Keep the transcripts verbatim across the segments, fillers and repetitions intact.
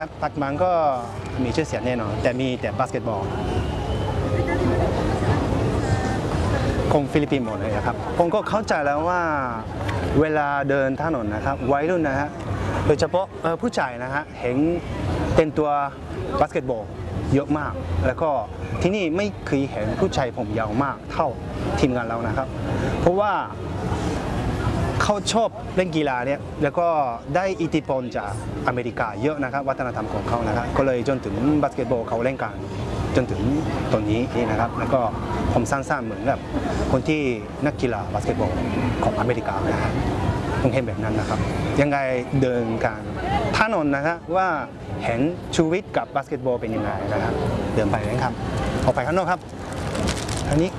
ปัจจุบันก็มีชื่อเสียงแน่นอนแต่มีแต่บาสเกตบอลคงฟิลิปปินส์หมดเลยครับผมก็เข้าใจแล้วว่าเวลาเดินถนนนะครับวัยรุ่นนะฮะโดยเฉพาะผู้ชายนะฮะเห็นเป็นตัวบาสเกตบอลเยอะมากแล้วก็ที่นี่ไม่เคยเห็นผู้ชายผมยาวมากเท่าทีมงานเรานะครับเพราะว่าเขาชอบเล่นกีฬาเนี่ยแล้วก็ได้อิทธิพลจากอเมริกาเยอะนะครับวัฒนธรรมของเขานะครับก็เลยจนถึงบาสเกตบอลเขาเล่นกันจนถึงตรงนี้นี่นะครับแล้วก็ผมสร้างๆเหมือนกับคนที่นักกีฬาบาสเกตบอลของอเมริกานะครับผมเห็นแบบนั้นนะครับยังไงเดินกันถนนนะครับว่าเห็นชีวิตกับบาสเกตบอลเป็นยังไงนะครับเดินไปเลยครับออกไปข้างนอกครับอันนี้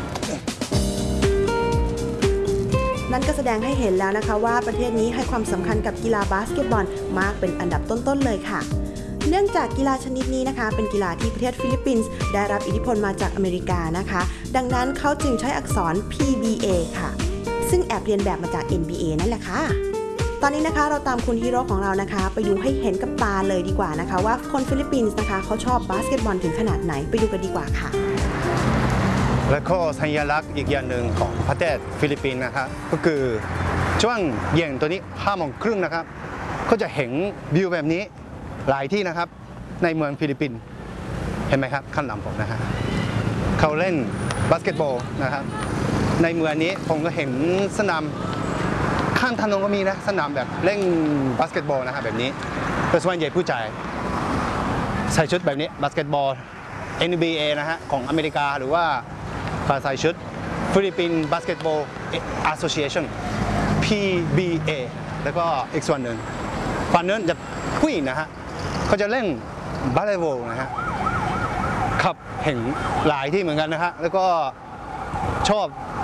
นั่นก็แสดงให้เห็นแล้วนะคะว่าประเทศนี้ให้ความสำคัญกับกีฬาบาสเกตบอลมากเป็นอันดับต้นๆเลยค่ะ เนื่องจากกีฬาชนิดนี้นะคะเป็นกีฬาที่ประเทศฟิลิปปินส์ได้รับอิทธิพลมาจากอเมริกานะคะดังนั้นเขาจึงใช้อักษร พี บี เอ ค่ะซึ่งแอบเรียนแบบมาจาก เอ็น บี เอ นั่นแหละค่ะตอนนี้นะคะเราตามคุณฮีโร่ของเรานะคะไปดูให้เห็นกับตาเลยดีกว่านะคะว่าคนฟิลิปปินส์นะคะเขาชอบบาสเกตบอลถึงขนาดไหนไปดูกันดีกว่าค่ะและก็สัญลักษณ์อีกอย่างหนึ่งของประเทศฟิลิปปินส์นะครับก็คือช่วงเย็นตัวนี้ห้าโมงครึ่งนะครับก็จะเห็นวิวแบบนี้หลายที่นะครับในเมืองฟิลิปปินส์เห็นไหมครับข้างหลังผมนะฮะเขาเล่นบาสเกตบอลนะครับในเมืองนี้ผมก็เห็นสนามข้างถนนก็มีนะสนามแบบเล่นบาสเกตบอลนะครับแบบนี้โดยส่วนใหญ่ผู้ชายใส่ชุดแบบนี้บาสเกตบอล เอ็น บี เอ นะฮะของอเมริกาหรือว่าใส่ชุดฟิลิปปินส์บาสเกตบอล แอสโซเชชัน พี บี เอ แล้วก็อีกส่วนหนึ่งฝั่งนั้นจะผู้หญิงนะฮะเขาจะเล่นบาสเกตบอลนะฮะขับเห็นหลายที่เหมือนกันนะฮะแล้วก็ชอบ